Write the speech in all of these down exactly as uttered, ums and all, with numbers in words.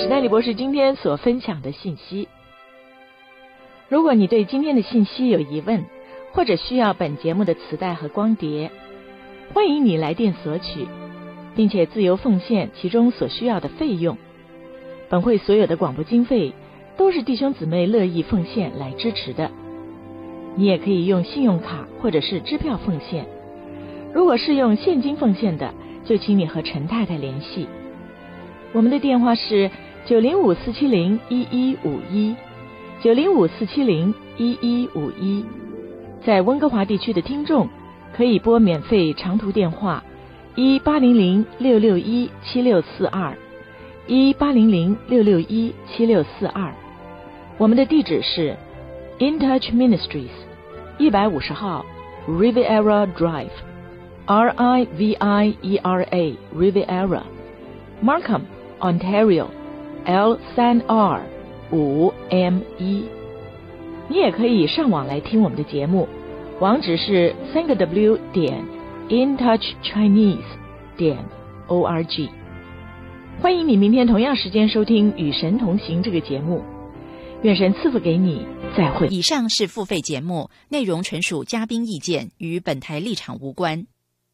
史代理博士今天所分享的信息。如果你对今天的信息有疑问，或者需要本节目的磁带和光碟，欢迎你来电索取，并且自由奉献其中所需要的费用。本会所有的广播经费都是弟兄姊妹乐意奉献来支持的。你也可以用信用卡或者是支票奉献。如果是用现金奉献的，就请你和陈太太联系。我们的电话是九零五四七零一一五一，九零五四七零一一五一。在温哥华地区的听众可以拨免费长途电话一八零零六六一七六四二，一八零零六六一七六四二。我们的地址是 In Touch Ministries 一百五十号 Riviera Drive R I V I E R A Riviera Markham Ontario L 三 R 五 M 一。你也可以上网来听我们的节目，网址是三个 W 点 intouchchinese 点 org。欢迎你明天同样时间收听《与神同行》这个节目。愿神赐福给你，再会。 以上是付费节目，内容纯属嘉宾意见，与本台立场无关。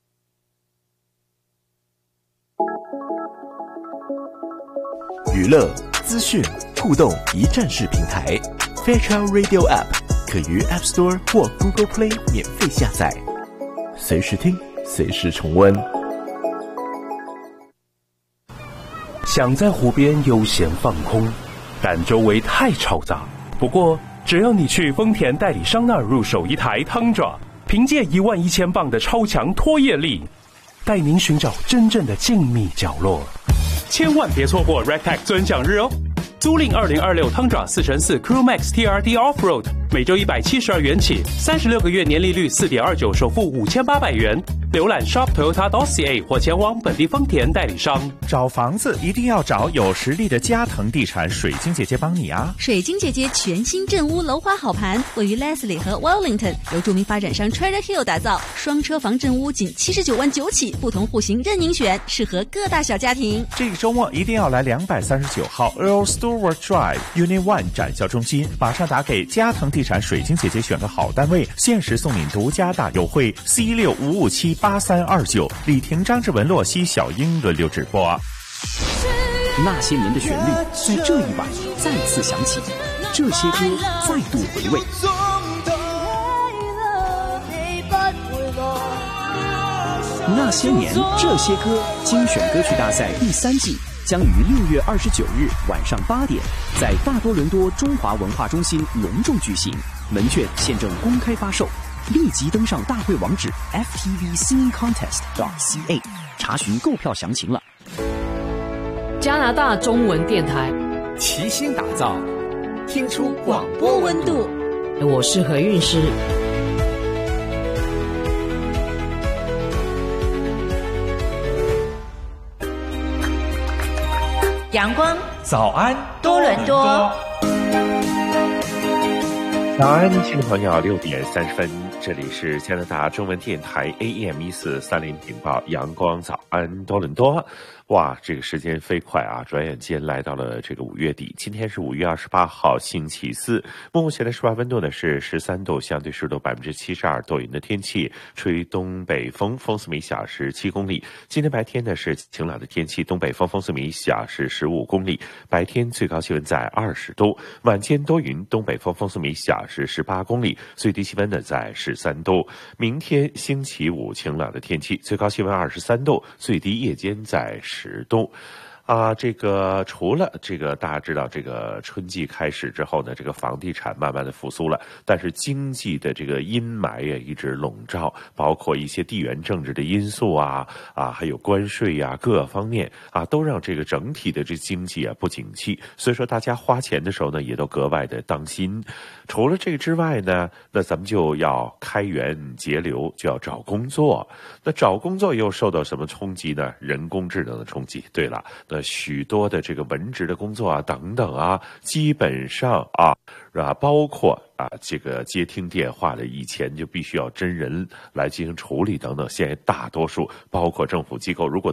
娱乐、资讯、互动一站式平台 Fairchild Radio App 可于 App Store 或 Google Play 免费下载，随时听，随时重温。 想在湖边悠闲放空，但周围太嘈杂。不过，只要你去丰田代理商那儿入手一台 Tundra， 凭借一万一千磅的超强拖曳力，带您寻找真正的静谧角落。千万别错过 Rectech 尊奖日哦！租赁二零二六 Tundra 四乘四 Crew Max T R D Offroad， 每周一百七十二元起，三十六个月年利率 四点二九， 首付五千八百元。浏览 shop toyota dot c a 或前往本地丰田代理商。 找房子一定要找有实力的嘉腾地产水晶姐姐帮你啊！ 水晶姐姐全新镇屋楼花好盘，位于 Leslie 和 Wellington， 由著名发展商 Trader Hill 打造，双车房镇屋仅七十九万九起，不同户型任您选，适合各大小家庭。 这个周末一定要来两百三十九号 Earl Stewart Drive Unit One 展销中心，马上打给嘉腾地产水晶姐姐选个好单位，限时送你独家大优惠 C 六五五七八三二九，李婷、张志文、洛西、小英轮流直播啊！ 那些年的旋律在这一晚再次响起，这些歌再度回味。那些年这些歌精选歌曲大赛第三季将于六月二十九日晚上八点，在大多伦多中华文化中心隆重举行，门券现正公开发售。立即登上大会网址 F T V Singing Contest dot C A 查询购票详情了。 加拿大中文电台齐心打造，听出广播温度。 我是何韵诗。 阳光早安多伦多。 早安，听众朋友，六点三十分，这里是加拿大中文电台 A M 一四三零频道，阳光早安多伦多。哇，这个时间飞快啊，转眼间来到了这个五月底。今天是五月二十八号，星期四。目前的室外温度呢是十三度，相对湿度百分之七十二，多云的天气，吹东北风，风速每小时七公里。今天白天呢是晴朗的天气，东北风，风速每小时十五公里。白天最高气温在二十度，晚间多云，东北风，风速每小时十八公里，最低气温呢在十三度。明天星期五晴朗的天气，最高气温二十三度，最低夜间在十度。啊，这个除了这个大家知道，这个春季开始之后呢，这个房地产慢慢的复苏了，但是经济的这个阴霾呀一直笼罩，包括一些地缘政治的因素啊啊，还有关税呀、啊、各方面啊，都让这个整体的这经济啊不景气。所以说大家花钱的时候呢，也都格外的当心。除了这个之外呢，那咱们就要开源节流，就要找工作。那找工作又受到什么冲击呢？人工智能的冲击。对了，那许多的这个文职的工作啊等等啊，基本上啊啊包括啊这个接听电话的，以前就必须要真人来进行处理等等，现在大多数包括政府机构如果